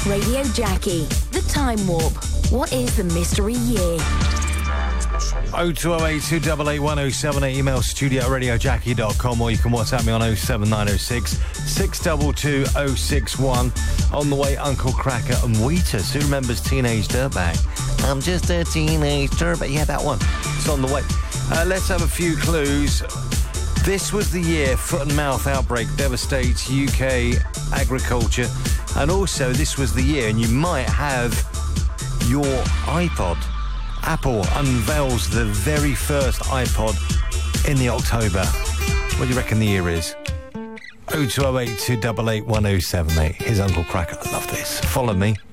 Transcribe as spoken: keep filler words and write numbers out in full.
Radio Jackie, The Time Warp. What is the mystery year? oh two oh eight, two eight eight, one oh seven eight, email studio at radio jackie dot com, or you can WhatsApp me on oh seven nine oh six, six two two oh six one. On the way, Uncle Cracker and Wheatus. Who remembers Teenage Dirtbag? I'm just a teenage dirtbag. Yeah, that one. It's on the way. Uh, let's have a few clues. This was the year foot and mouth outbreak devastates U K agriculture. And also, this was the year, and you might have your iPod. Apple unveils the very first iPod in the October. What do you reckon the year is? oh two oh eight, two eight eight, one oh seven eight. Here's Uncle Cracker. I love this. Follow me.